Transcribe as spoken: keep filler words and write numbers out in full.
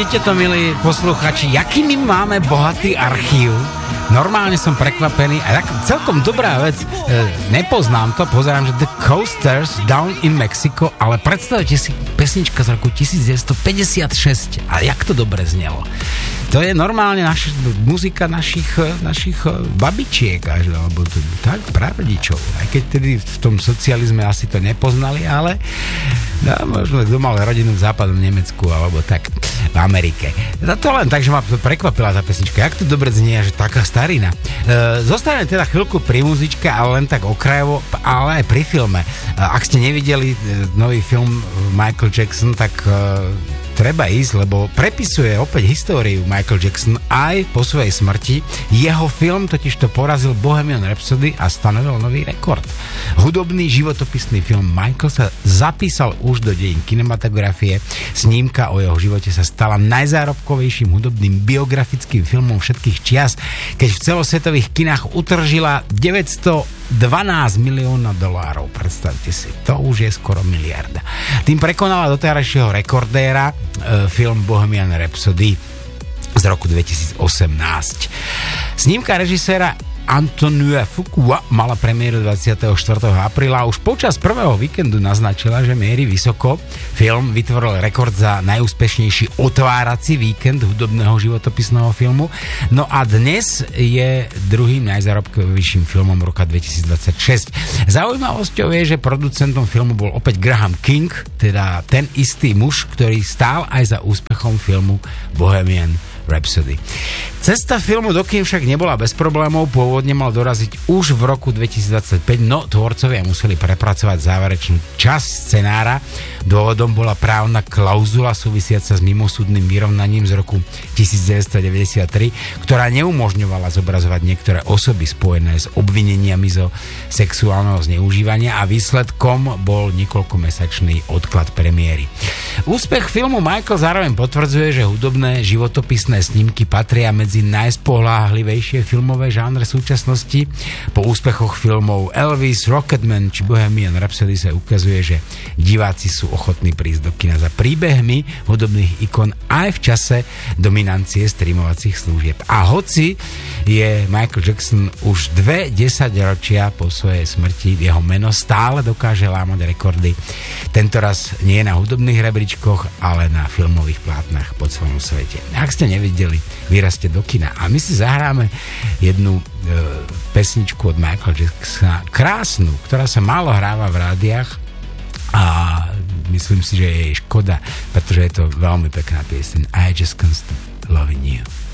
Vidíte to, milí posluchači, jaký my máme bohatý archív. Normálne som prekvapený a tak, celkom dobrá vec, e, nepoznám to, pozerám, že The Coasters Down in Mexico, ale predstavte si pesnička z roku devätnásťstopäťdesiatšesť a jak to dobre znelo. To je normálne naš, muzika našich, našich babičiek, až, alebo to, tak, prarodičov. Aj keď tedy v tom socializme asi to nepoznali, ale no, možno kto mal rodinu v západnom Nemecku, alebo tak v Amerike. To len tak, že ma prekvapila tá pesnička. Jak to dobre znie, že taká starina. E, zostane teda chvíľku pri muzičke, ale len tak okrajovo, ale aj pri filme. E, ak ste nevideli e, nový film Michael Jackson, tak e, treba ísť, lebo prepisuje opäť históriu Michael Jackson aj po svojej smrti. Jeho film totiž to porazil Bohemian Rhapsody a stanovil nový rekord. Hudobný životopisný film Michael sa zapísal už do dejín kinematografie. Snímka o jeho živote sa stala najzárobkovejším hudobným biografickým filmom všetkých čias, keď v celosvetových kinách utržila deväťstodvanásť miliónov dolárov. Predstavte si, to už je skoro miliarda. Tým prekonala doterajšieho rekordéra e, film Bohemian Rhapsody z roku dvetisícosemnásť. Snímka režiséra Antonia Fuqua mala premiéru dvadsiateho štvrtého apríla. Už počas prvého víkendu naznačila, že mierí vysoko. Film vytvoril rekord za najúspešnejší otvárací víkend hudobného životopisného filmu. No a dnes je druhým najzárobkovejším filmom roka dvetisícdvadsaťšesť. Zaujímavosťou je, že producentom filmu bol opäť Graham King, teda ten istý muž, ktorý stál aj za úspechom filmu Bohemian Rhapsody. Cesta filmu do kín však nebola bez problémov, pôvodne mal doraziť už v roku dvetisícdvadsaťpäť, no tvorcovia museli prepracovať záverečnú časť scenára. Dôvodom bola právna klauzula súvisiaca s mimosúdnym vyrovnaním z roku devätnásťstodeväťdesiattri, ktorá neumožňovala zobrazovať niektoré osoby spojené s obvineniami zo sexuálneho zneužívania a výsledkom bol niekoľkomesačný odklad premiéry. Úspech filmu Michael zároveň potvrdzuje, že hudobné životopisné snímky patria medzi najspoľahlivejšie filmové žánre súčasnosti. Po úspechoch filmov Elvis, Rocketman či Bohemian Rhapsody sa ukazuje, že diváci sú ochotní prísť do kina za príbehmi hudobných ikon aj v čase dominancie streamovacích služieb. A hoci je Michael Jackson už dve desaťročia po svojej smrti, jeho meno stále dokáže lámať rekordy. Tentoraz nie na hudobných rebríčkoch, ale na filmových plátnach po celom svete. Ak ste nevideli, vyrazte do kina. A my si zahráme jednu e, pesničku od Michaela Jacksona, krásnu, ktorá sa málo hráva v rádiách a myslím si, že je jej škoda, pretože je to veľmi pekná pieseň. I just can't stop loving you.